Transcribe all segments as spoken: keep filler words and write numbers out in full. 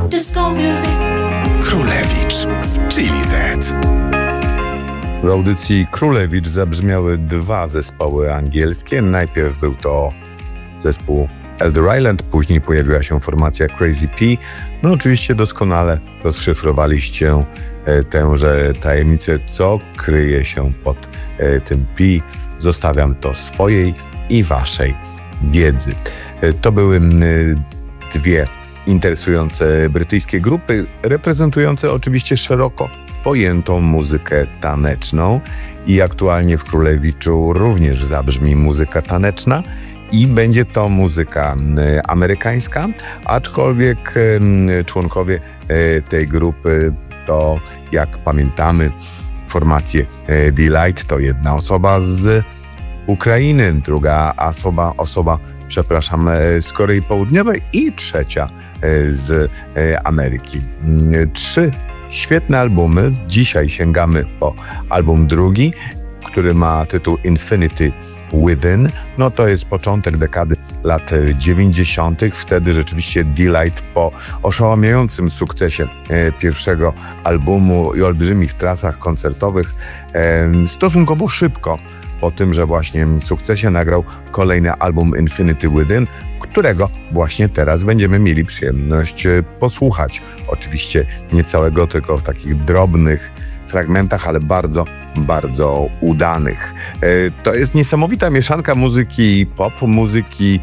Disco music. Królewicz w Chili Z. W audycji Królewicz zabrzmiały dwa zespoły angielskie. Najpierw był to zespół Elder Island, później pojawiła się formacja Crazy P. No oczywiście doskonale rozszyfrowaliście e, tęże tajemnicę, co kryje się pod e, tym P. Zostawiam to swojej i waszej wiedzy. E, to były m, dwie interesujące brytyjskie grupy, reprezentujące oczywiście szeroko pojętą muzykę taneczną i aktualnie w Królewiczu również zabrzmi muzyka taneczna i będzie to muzyka amerykańska, aczkolwiek członkowie tej grupy to, jak pamiętamy, formację Delight to jedna osoba z Ukrainy, druga osoba, osoba przepraszam, z Korei Południowej i trzecia z Ameryki. Trzy świetne albumy. Dzisiaj sięgamy po album drugi, który ma tytuł Infinity Within. No to jest początek dekady lat dziewięćdziesiątych. Wtedy rzeczywiście Delight po oszałamiającym sukcesie pierwszego albumu i olbrzymich trasach koncertowych stosunkowo szybko po tym, że właśnie sukcesie nagrał kolejny album Infinity Within, którego właśnie teraz będziemy mieli przyjemność posłuchać. Oczywiście nie całego, tylko w takich drobnych fragmentach, ale bardzo, bardzo udanych. To jest niesamowita mieszanka muzyki pop, muzyki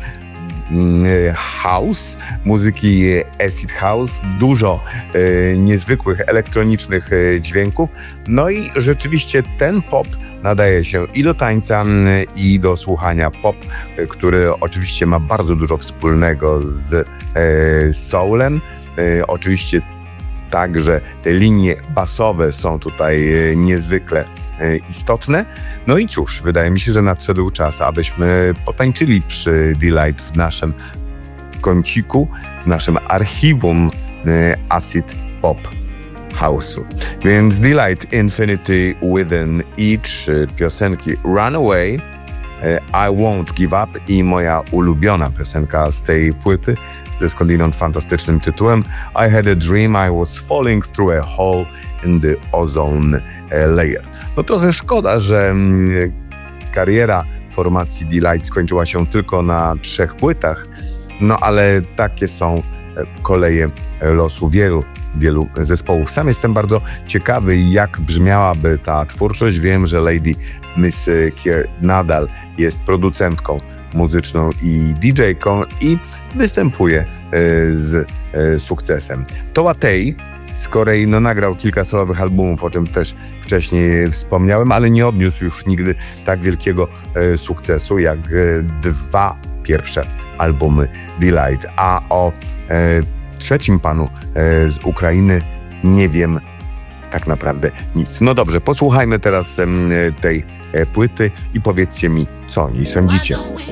house, muzyki acid house, dużo e, niezwykłych elektronicznych e, dźwięków. No i rzeczywiście ten pop nadaje się i do tańca, i do słuchania pop, e, który oczywiście ma bardzo dużo wspólnego z e, soulem. E, oczywiście także te linie basowe są tutaj e, niezwykle istotne. No i cóż, wydaje mi się, że nadszedł czas, abyśmy potańczyli przy Delight w naszym kąciku, w naszym archiwum acid pop house'u. Więc Delight, Infinity Within i trzy piosenki Runaway, I Won't Give Up i moja ulubiona piosenka z tej płyty ze skądinąd fantastycznym tytułem I Had a Dream I Was Falling Through a Hole in the Ozone Layer. No trochę szkoda, że kariera formacji Delight skończyła się tylko na trzech płytach, no ale takie są koleje losu wielu, wielu zespołów. Sam jestem bardzo ciekawy, jak brzmiałaby ta twórczość. Wiem, że Lady Miss Kier nadal jest producentką muzyczną i didżejką i występuje z sukcesem. Toa Tei z Korei no, nagrał kilka solowych albumów, o czym też wcześniej wspomniałem, ale nie odniósł już nigdy tak wielkiego e, sukcesu jak e, dwa pierwsze albumy Delight. A o e, trzecim panu e, z Ukrainy nie wiem tak naprawdę nic. No dobrze, posłuchajmy teraz e, tej e, płyty i powiedzcie mi, co o niej sądzicie.